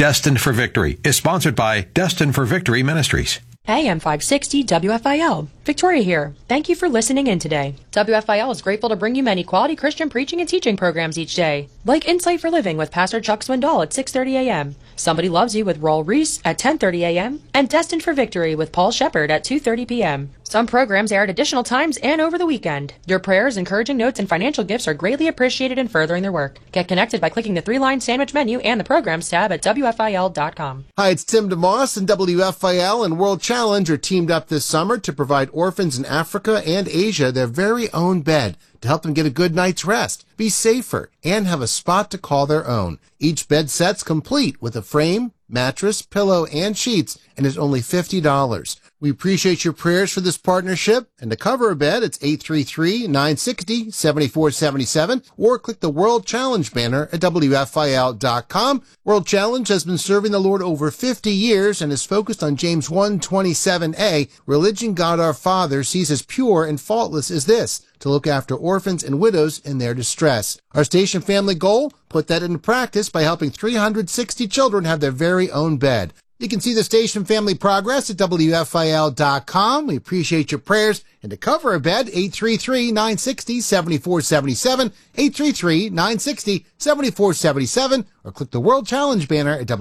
Destined for Victory is sponsored by Destined for Victory Ministries. AM 560 WFIL. Victoria here. Thank you for listening in today. WFIL is grateful to bring you many quality Christian preaching and teaching programs each day, like Insight for Living with Pastor Chuck Swindoll at 6:30 a.m., Somebody Loves You with Raul Reese at 10:30 a.m., and Destined for Victory with Paul Shepard at 2:30 p.m. Some programs air at additional times and over the weekend. Your prayers, encouraging notes, and financial gifts are greatly appreciated in furthering their work. Get connected by clicking the 3-line sandwich menu and the Programs tab at WFIL.com. Hi, it's Tim DeMoss, and WFIL and World Challenge are teamed up this summer to provide orphans in Africa and Asia their very own bed to help them get a good night's rest, be safer, and have a spot to call their own. Each bed set's complete with a frame, mattress, pillow, and sheets, and is only $50. We appreciate your prayers for this partnership. And to cover a bed, it's 833-960-7477, or click the World Challenge banner at WFIL.com. World Challenge has been serving the Lord over 50 years and is focused on James 1:27a. Religion God our Father sees as pure and faultless as this, to look after orphans and widows in their distress. Our station family goal? Put that into practice by helping 360 children have their very own bed. You can see the station family progress at WFIL.com. We appreciate your prayers. And to cover a bed, 833-960-7477, 833-960-7477, or click the World Challenge banner at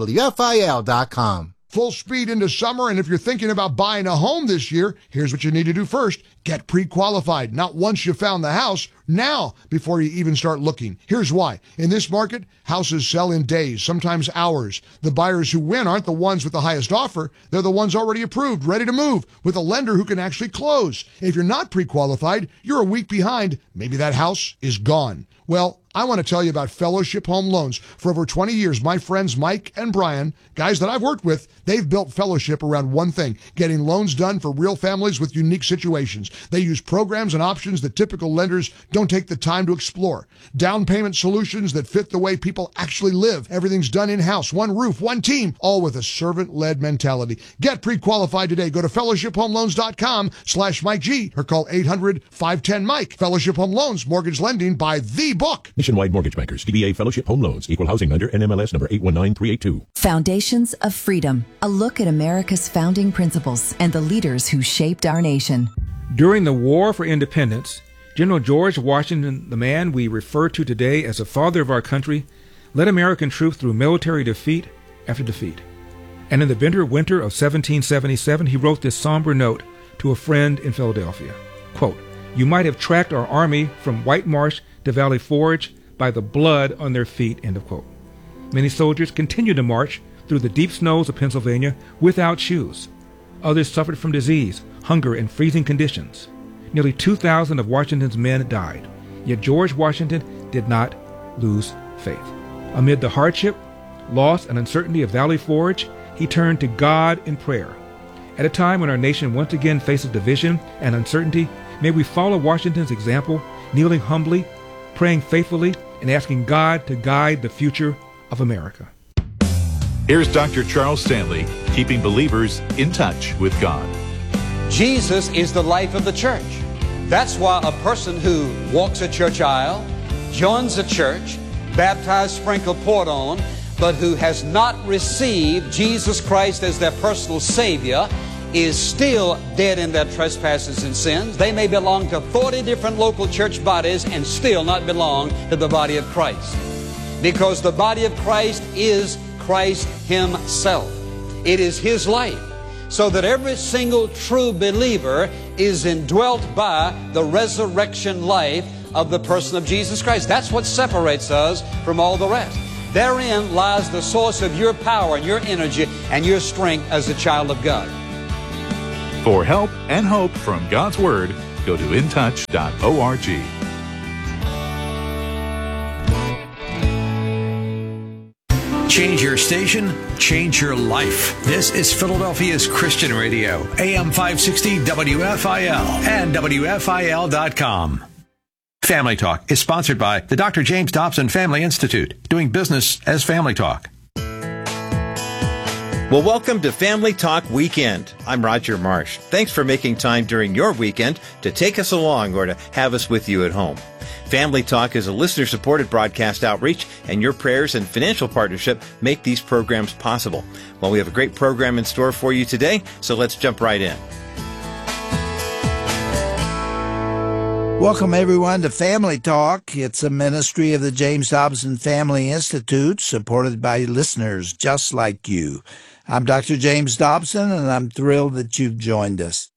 WFIL.com. Full speed into summer, and if you're thinking about buying a home this year, here's what you need to do first. Get pre-qualified. Not once you found the house, now, before you even start looking. Here's why. In this market, houses sell in days, sometimes hours. The buyers who win aren't the ones with the highest offer. They're the ones already approved, ready to move, with a lender who can actually close. If you're not pre-qualified, you're a week behind. Maybe that house is gone. Well, I want to tell you about Fellowship Home Loans. For over 20 years, my friends Mike and Brian, guys that I've worked with, they've built Fellowship around one thing: getting loans done for real families with unique situations. They use programs and options that typical lenders don't take the time to explore. Down payment solutions that fit the way people actually live. Everything's done in-house, one roof, one team, all with a servant-led mentality. Get pre-qualified today. Go to fellowshiphomeloans.com/Mike G or call 800-510-MIKE. Fellowship Home Loans, mortgage lending by the book. Nationwide Mortgage Bankers, DBA Fellowship Home Loans, Equal Housing Lender, NMLS number 819382. Foundations of Freedom, a look at America's founding principles and the leaders who shaped our nation. During the War for Independence, General George Washington, the man we refer to today as the father of our country, led American troops through military defeat after defeat. And in the bitter winter of 1777, he wrote this somber note to a friend in Philadelphia. Quote, "You might have tracked our army from White Marsh to Valley Forge by the blood on their feet," end of quote. Many soldiers continued to march through the deep snows of Pennsylvania without shoes. Others suffered from disease, hunger, and freezing conditions. Nearly 2,000 of Washington's men died. Yet George Washington did not lose faith. Amid the hardship, loss, and uncertainty of Valley Forge, he turned to God in prayer. At a time when our nation once again faces division and uncertainty, may we follow Washington's example, kneeling humbly, praying faithfully, and asking God to guide the future of America. Here's Dr. Charles Stanley, keeping believers in touch with God. Jesus is the life of the church. That's why a person who walks a church aisle, joins a church, baptized, sprinkled, poured on, but who has not received Jesus Christ as their personal Savior is still dead in their trespasses and sins. They may belong to 40 different local church bodies and still not belong to the body of Christ. Because the body of Christ is Christ Himself. It is His life. So that every single true believer is indwelt by the resurrection life of the person of Jesus Christ. That's what separates us from all the rest. Therein lies the source of your power and your energy and your strength as a child of God. For help and hope from God's Word, go to intouch.org. Change your station, change your life. This is Philadelphia's Christian Radio, AM 560 WFIL and WFIL.com. Family Talk is sponsored by the Dr. James Dobson Family Institute, doing business as Family Talk. Well, welcome to Family Talk Weekend. I'm Roger Marsh. Thanks for making time during your weekend to take us along or to have us with you at home. Family Talk is a listener-supported broadcast outreach, and your prayers and financial partnership make these programs possible. Well, we have a great program in store for you today, so let's jump right in. Welcome, everyone, to Family Talk. It's a ministry of the James Dobson Family Institute, supported by listeners just like you. I'm Dr. James Dobson, and I'm thrilled that you've joined us.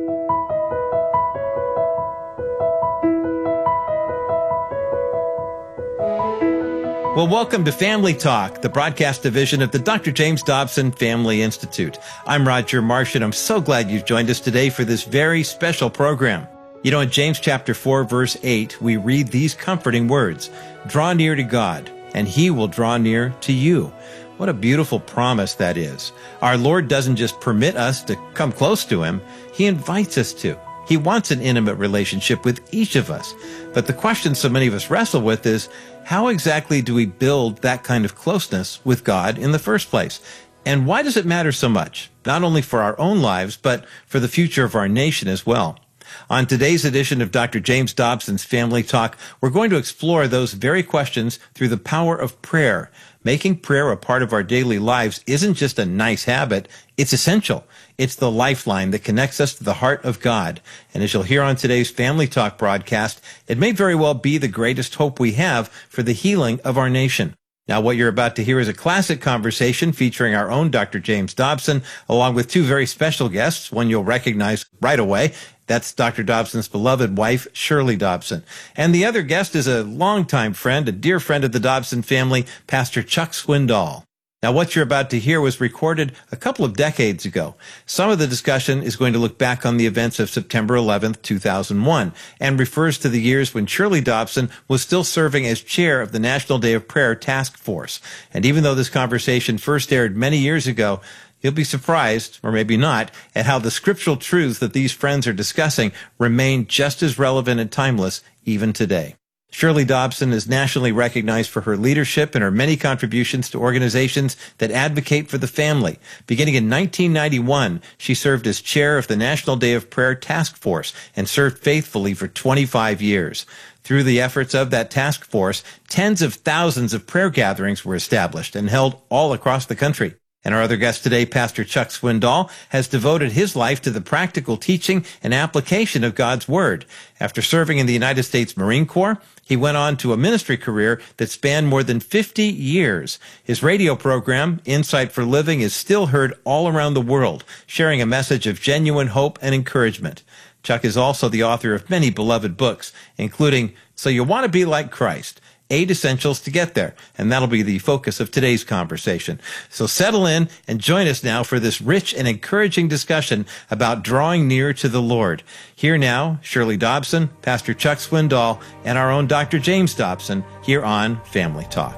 Well, welcome to Family Talk, the broadcast division of the Dr. James Dobson Family Institute. I'm Roger Marsh, and I'm so glad you've joined us today for this very special program. You know, in James chapter 4, verse 8, we read these comforting words, "Draw near to God, and He will draw near to you." What a beautiful promise that is. Our Lord doesn't just permit us to come close to Him, He invites us to. He wants an intimate relationship with each of us. But the question so many of us wrestle with is, how exactly do we build that kind of closeness with God in the first place? And why does it matter so much? Not only for our own lives, but for the future of our nation as well. On today's edition of Dr. James Dobson's Family Talk, we're going to explore those very questions through the power of prayer. Making prayer a part of our daily lives isn't just a nice habit, it's essential. It's the lifeline that connects us to the heart of God. And as you'll hear on today's Family Talk broadcast, it may very well be the greatest hope we have for the healing of our nation. Now, what you're about to hear is a classic conversation featuring our own Dr. James Dobson, along with two very special guests, one you'll recognize right away. That's Dr. Dobson's beloved wife, Shirley Dobson. And the other guest is a longtime friend, a dear friend of the Dobson family, Pastor Chuck Swindoll. Now, what you're about to hear was recorded a couple of decades ago. Some of the discussion is going to look back on the events of September 11th, 2001, and refers to the years when Shirley Dobson was still serving as chair of the National Day of Prayer Task Force. And even though this conversation first aired many years ago, you'll be surprised, or maybe not, at how the scriptural truths that these friends are discussing remain just as relevant and timeless even today. Shirley Dobson is nationally recognized for her leadership and her many contributions to organizations that advocate for the family. Beginning in 1991, she served as chair of the National Day of Prayer Task Force and served faithfully for 25 years. Through the efforts of that task force, tens of thousands of prayer gatherings were established and held all across the country. And our other guest today, Pastor Chuck Swindoll, has devoted his life to the practical teaching and application of God's Word. After serving in the United States Marine Corps, he went on to a ministry career that spanned more than 50 years. His radio program, Insight for Living, is still heard all around the world, sharing a message of genuine hope and encouragement. Chuck is also the author of many beloved books, including So You Want to Be Like Christ, 8 Essentials to Get There, and that'll be the focus of today's conversation. So settle in and join us now for this rich and encouraging discussion about drawing near to the Lord. Here now, Shirley Dobson, Pastor Chuck Swindoll, and our own Dr. James Dobson here on Family Talk.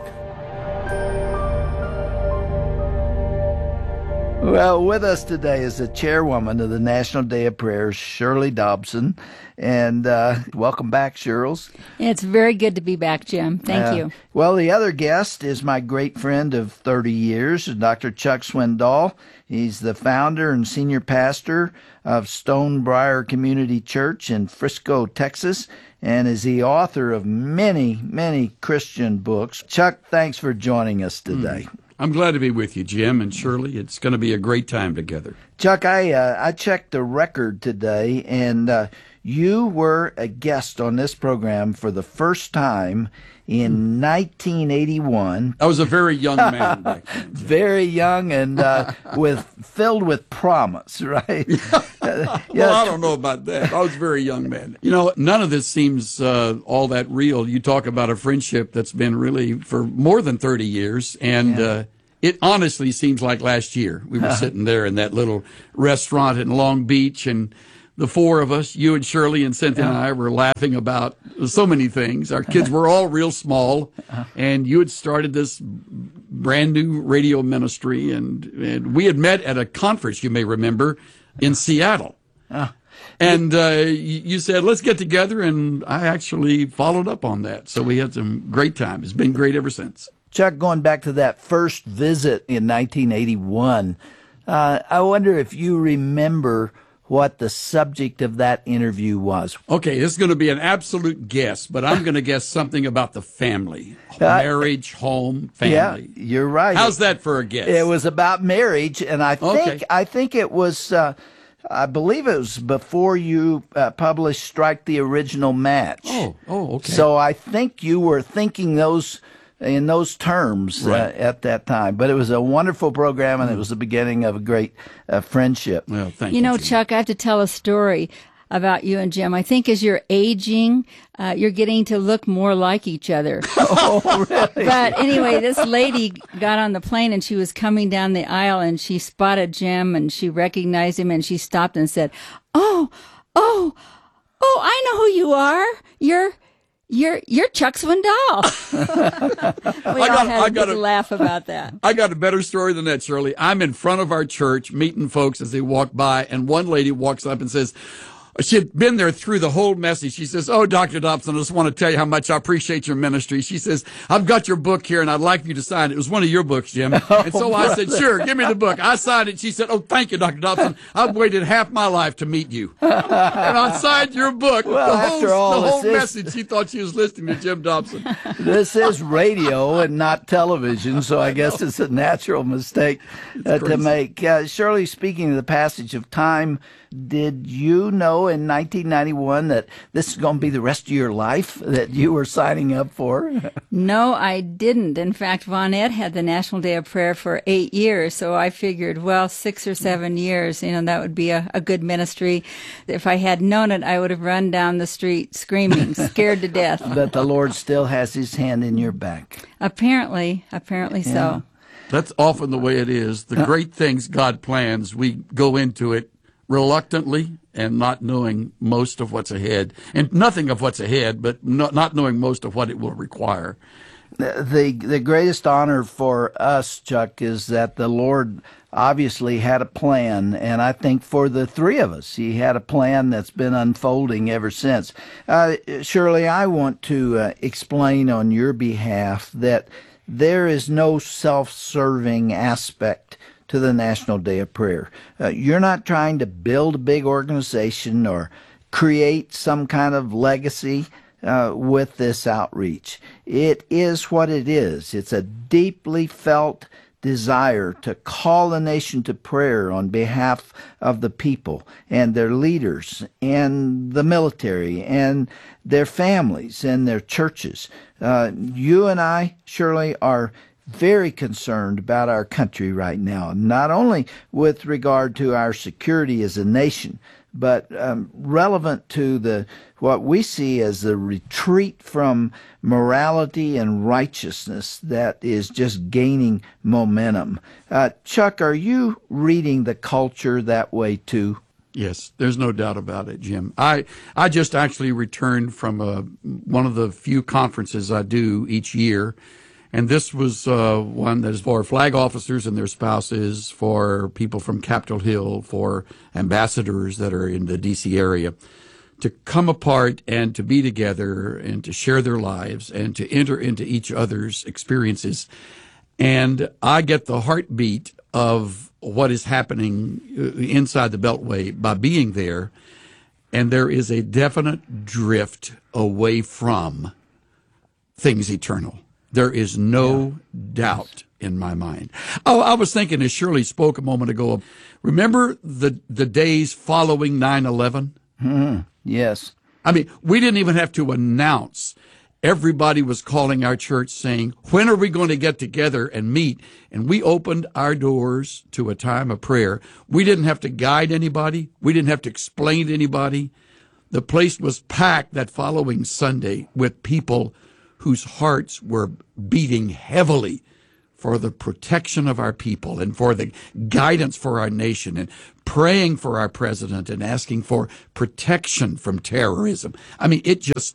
Well, with us today is the chairwoman of the National Day of Prayer, Shirley Dobson. And welcome back, Shirls. It's very good to be back, Jim. Thank you. Well, the other guest is my great friend of 30 years, Dr. Chuck Swindoll. He's the founder and senior pastor of Stonebriar Community Church in Frisco, Texas, and is the author of many, many Christian books. Chuck, thanks for joining us today. I'm glad to be with you, Jim and Shirley. It's going to be a great time together. Chuck, I checked the record today, and you were a guest on this program for the first time in 1981. I was a very young man back then. Very young and filled with promise, right? Well, I don't know about that. I was a very young man. You know, none of this seems all that real. You talk about a friendship that's been really for more than 30 years, and it honestly seems like last year. We were sitting there in that little restaurant in Long Beach, and the four of us, you and Shirley and Cynthia and I, were laughing about so many things. Our kids were all real small, and you had started this brand new radio ministry, and we had met at a conference, you may remember, in Seattle. And you said, let's get together, and I actually followed up on that. So we had some great time. It's been great ever since. Chuck, going back to that first visit in 1981, I wonder if you remember what the subject of that interview was. Okay, this is going to be an absolute guess, but I'm going to guess something about the family. Marriage, home, family. Yeah, you're right. How's that for a guess? It was about marriage, and I think it was, I believe it was before you published Strike the Original Match. Oh, okay. So I think you were thinking in those terms at that time. But it was a wonderful program, and it was the beginning of a great friendship. Well, thank you. You know, Chuck, I have to tell a story about you and Jim. I think as you're aging, you're getting to look more like each other. Oh, really? But anyway, this lady got on the plane and she was coming down the aisle and she spotted Jim and she recognized him and she stopped and said, Oh, I know who you are. You're Chuck Swindoll. We all had a good laugh about that. I got a better story than that, Shirley. I'm in front of our church meeting folks as they walk by, and one lady walks up and says, she had been there through the whole message. She says, "Oh, Dr. Dobson, I just want to tell you how much I appreciate your ministry." She says, "I've got your book here, and I'd like you to sign it." It was one of your books, Jim. And so I said, "Sure, give me the book." I signed it. She said, "Oh, thank you, Dr. Dobson. I've waited half my life to meet you." And I signed your book. Well, the whole message, she thought she was listening to Jim Dobson. This is radio and not television, so I guess it's a natural mistake to make. Shirley, speaking of the passage of time, did you know in 1991 that this is going to be the rest of your life that you were signing up for? No, I didn't. In fact, Von Ed had the National Day of Prayer for 8 years, so I figured, 6 or 7 years, that would be a good ministry. If I had known it, I would have run down the street screaming, scared to death. But the Lord still has his hand in your back. Apparently so. That's often the way it is. The great things God plans, we go into it reluctantly and not knowing most of what's ahead, and nothing of what's ahead, but not knowing most of what it will require. The greatest honor for us, Chuck, is that the Lord obviously had a plan, and I think for the three of us, he had a plan that's been unfolding ever since. Shirley, I want to explain on your behalf that there is no self-serving aspect to the National Day of Prayer. You're not trying to build a big organization or create some kind of legacy with this outreach. It is what it is. It's a deeply felt desire to call the nation to prayer on behalf of the people and their leaders and the military and their families and their churches. You and I, Shirley, are very concerned about our country right now, not only with regard to our security as a nation, but relevant to what we see as the retreat from morality and righteousness that is just gaining momentum. Chuck, are you reading the culture that way too? Yes, there's no doubt about it, Jim. I just actually returned from one of the few conferences I do each year. And this was one that is for flag officers and their spouses, for people from Capitol Hill, for ambassadors that are in the D.C. area, to come apart and to be together and to share their lives and to enter into each other's experiences. And I get the heartbeat of what is happening inside the Beltway by being there. And there is a definite drift away from things eternal. There is no doubt in my mind. Oh, I was thinking, as Shirley spoke a moment ago, remember the days following 9/11? Mm-hmm. Yes. I mean, we didn't even have to announce. Everybody was calling our church saying, when are we going to get together and meet? And we opened our doors to a time of prayer. We didn't have to guide anybody. We didn't have to explain to anybody. The place was packed that following Sunday with people whose hearts were beating heavily for the protection of our people and for the guidance for our nation and praying for our president and asking for protection from terrorism. I mean,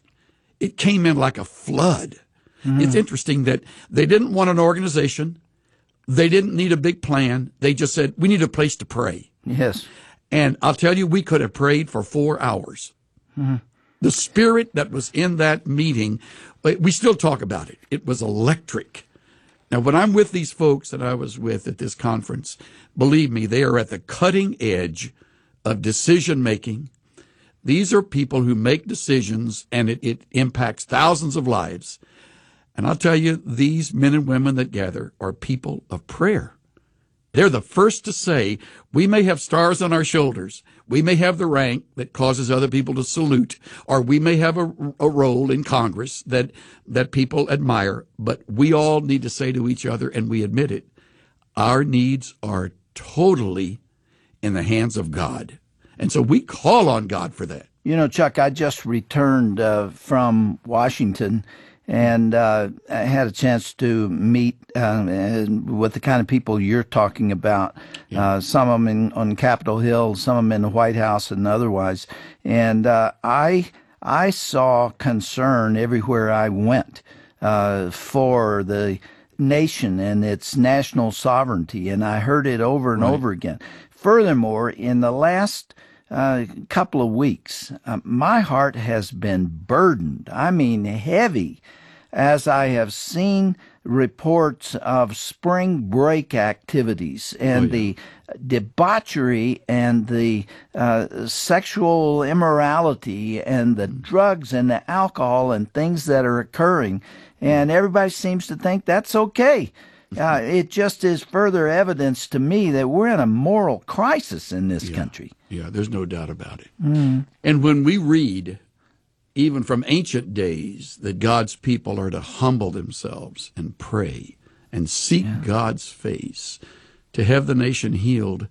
it came in like a flood. Mm-hmm. It's interesting that they didn't want an organization. They didn't need a big plan. They just said, we need a place to pray. Yes. And I'll tell you, we could have prayed for 4 hours. Mm-hmm. The spirit that was in that meeting, we still talk about it. It was electric. Now, when I'm with these folks that I was with at this conference, believe me, they are at the cutting edge of decision making. These are people who make decisions, and it impacts thousands of lives. And I'll tell you, these men and women that gather are people of prayer. They're the first to say, we may have stars on our shoulders, we may have the rank that causes other people to salute, or we may have a role in Congress that people admire, but we all need to say to each other, and we admit it, our needs are totally in the hands of God. And so we call on God for that. You know, Chuck, I just returned from Washington, and I had a chance to meet with the kind of people you're talking about. Some of them on Capitol Hill, some of them in the White House, and otherwise. And I saw concern everywhere I went for the nation and its national sovereignty, and I heard it over and over again. Furthermore, in the last couple of weeks, my heart has been burdened, I mean heavy, as I have seen reports of spring break activities and the debauchery and the sexual immorality and the drugs and the alcohol and things that are occurring. And everybody seems to think that's okay. It just is further evidence to me that we're in a moral crisis in this country. Yeah, there's no doubt about it. And when we read, even from ancient days, that God's people are to humble themselves and pray and seek God's face to have the nation healed,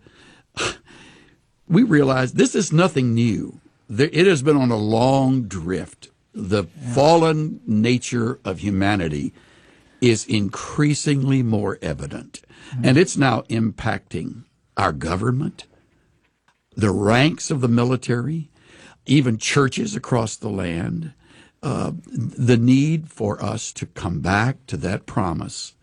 we realize this is nothing new. It has been on a long drift. The fallen nature of humanity is increasingly more evident, and it's now impacting our government, the ranks of the military, even churches across the land. The need for us to come back to that promise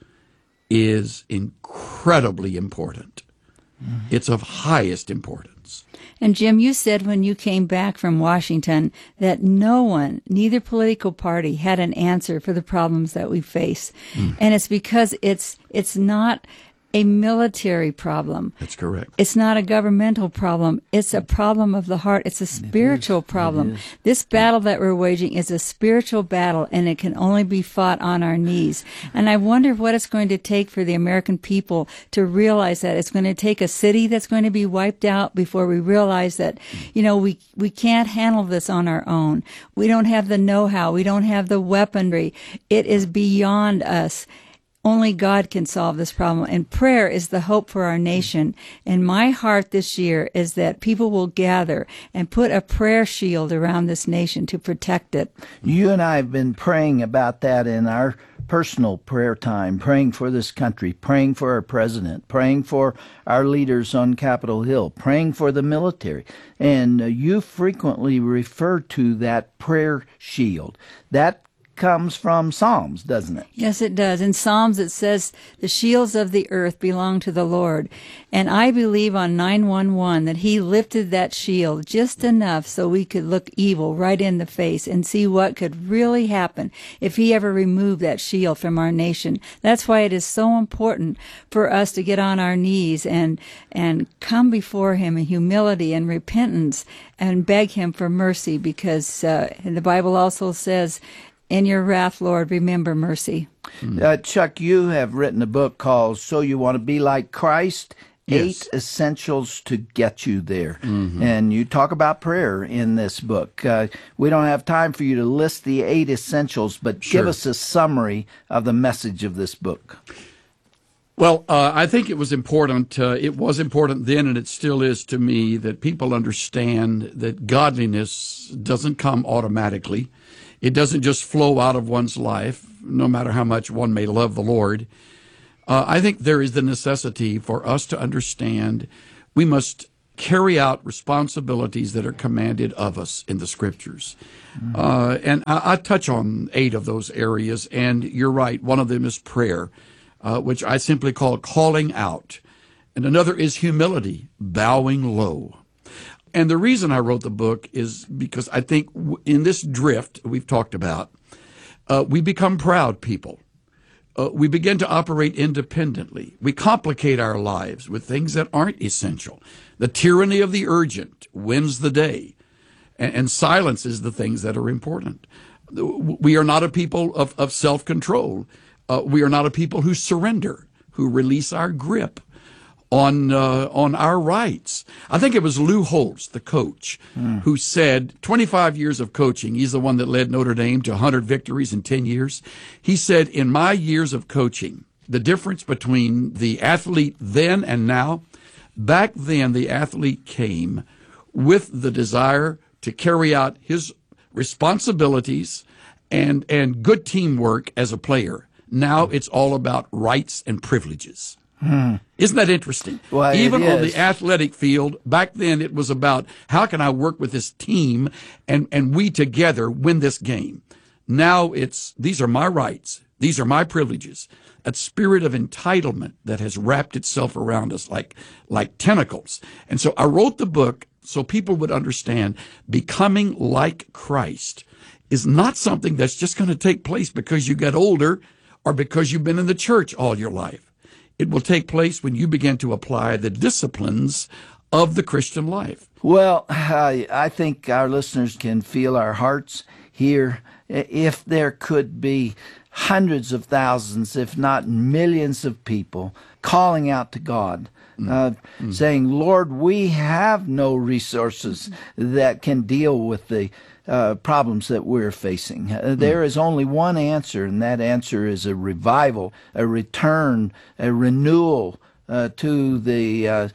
is incredibly important. It's of highest importance. And Jim, you said when you came back from Washington that no one, neither political party, had an answer for the problems that we face. And it's because it's not a military problem. That's correct. It's not a governmental problem. It's a problem of the heart. It's a spiritual problem. This battle that we're waging is a spiritual battle, and it can only be fought on our knees. And I wonder what it's going to take for the American people to realize that. It's going to take a city that's going to be wiped out before we realize that, you know, we can't handle this on our own. We don't have the know-how. We don't have the weaponry. It is beyond us. Only God can solve this problem, and prayer is the hope for our nation. And my heart this year is that people will gather and put a prayer shield around this nation to protect it. You and I have been praying about that in our personal prayer time, praying for this country, praying for our president, praying for our leaders on Capitol Hill, praying for the military. And you frequently refer to that prayer shield. That comes from Psalms, doesn't it? Yes, it does. In Psalms, it says, the shields of the earth belong to the Lord. And I believe on 9/11 that he lifted that shield just enough so we could look evil right in the face and see what could really happen if he ever removed that shield from our nation. That's why it is so important for us to get on our knees and come before him in humility and repentance and beg him for mercy, because the Bible also says, in your wrath, Lord, remember mercy. Chuck, you have written a book called So You Want to Be Like Christ, Yes. 8 Essentials to Get You There. And you talk about prayer in this book. We don't have time for you to list the 8 essentials, but give us a summary of the message of this book. Well, I think it was important. It was important then, and it still is to me, that people understand that godliness doesn't come automatically. It doesn't just flow out of one's life, no matter how much one may love the Lord. I think there is the necessity for us to understand we must carry out responsibilities that are commanded of us in the Scriptures. And I touch on 8 of those areas, and you're right, one of them is prayer, which I simply call calling out. And another is humility, bowing low. And the reason I wrote the book is because I think in this drift we've talked about, we become proud people. we begin to operate independently. We complicate our lives with things that aren't essential. The tyranny of the urgent wins the day and silences the things that are important. We are not a people of self-control. We are not a people who surrender, who release our grip on our rights. I think it was Lou Holtz, the coach, who said, 25 years of coaching, he's the one that led Notre Dame to 100 victories in 10 years. He said, in my years of coaching, the difference between the athlete then and now, back then the athlete came with the desire to carry out his responsibilities and good teamwork as a player. Now it's all about rights and privileges. Isn't that interesting? Well, even on the athletic field, back then it was about how can I work with this team and we together win this game. Now it's these are my rights. These are my privileges. That spirit of entitlement that has wrapped itself around us like tentacles. And so I wrote the book so people would understand becoming like Christ is not something that's just going to take place because you get older or because you've been in the church all your life. It will take place when you begin to apply the disciplines of the Christian life. Well, I think our listeners can feel our hearts here. If there could be hundreds of thousands, if not millions of people calling out to God, saying, Lord, we have no resources that can deal with the problems that we're facing. There is only one answer, and that answer is a revival, a return, a renewal to the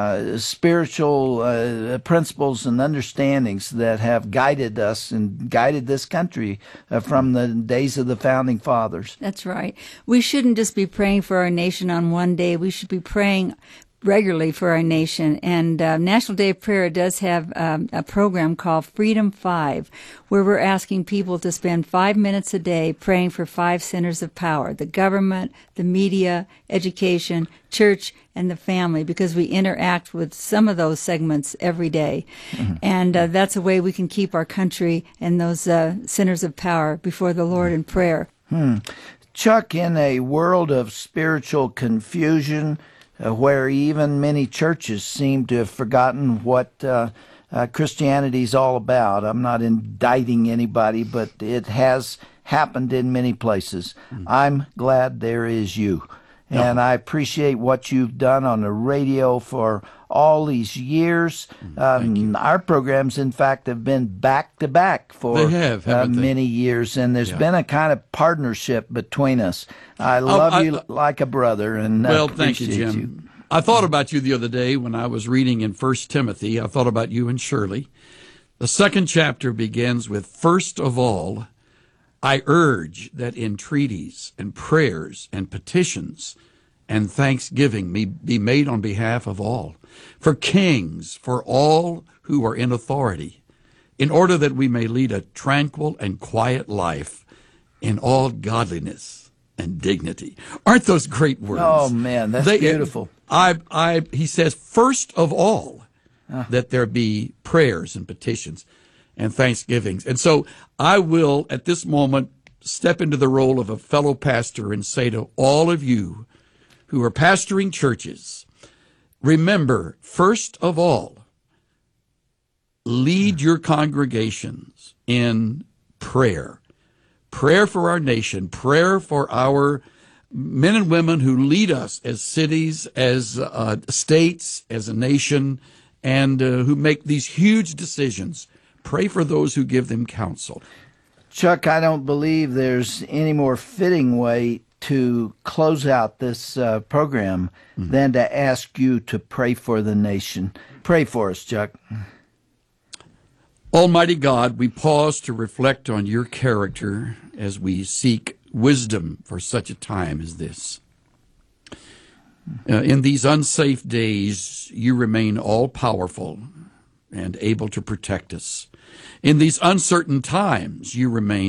spiritual principles and understandings that have guided us and guided this country from the days of the founding fathers. That's right. We shouldn't just be praying for our nation on one day. We should be praying regularly for our nation. And National Day of Prayer does have a program called Freedom 5, where we're asking people to spend 5 minutes a day praying for 5 centers of power: the government, the media, education, church, and the family, because we interact with some of those segments every day. And that's a way we can keep our country and those centers of power before the Lord in prayer. Chuck, in a world of spiritual confusion, where even many churches seem to have forgotten what Christianity is all about. I'm not indicting anybody, but it has happened in many places. I'm glad there is you. And I appreciate what you've done on the radio for all these years. Our programs, in fact, have been back-to-back for many years, and there's been a kind of partnership between us. I love you like a brother, and well, thank you, Jim. I thought about you the other day when I was reading in 1 Timothy. I thought about you and Shirley. The 2nd chapter begins with, first of all, I urge that entreaties and prayers and petitions and thanksgiving be made on behalf of all, for kings, for all who are in authority, in order that we may lead a tranquil and quiet life in all godliness and dignity. Aren't those great words? Oh, man, that's beautiful. He says, first of all, that there be prayers and petitions and thanksgivings. And so I will, at this moment, step into the role of a fellow pastor and say to all of you who are pastoring churches, remember, first of all, lead your congregations in prayer. Prayer for our nation, prayer for our men and women who lead us as cities, as states, as a nation, and who make these huge decisions. Pray for those who give them counsel. Chuck, I don't believe there's any more fitting way to close out this program than to ask you to pray for the nation. Pray for us, Chuck. Almighty God, we pause to reflect on your character as we seek wisdom for such a time as this. In these unsafe days, you remain all-powerful and able to protect us. In these uncertain times, you remain